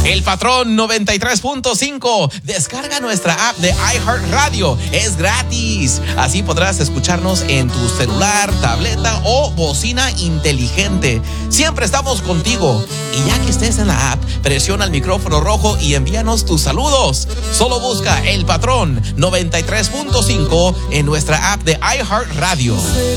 El Patrón 93.5. Descarga nuestra app de iHeartRadio. Es gratis. Así podrás escucharnos en tu celular, tableta o bocina inteligente. Siempre estamos contigo. Y ya que estés en la app, presiona el micrófono rojo y envíanos tus saludos. Solo busca El Patrón 93.5 en nuestra app de iHeartRadio.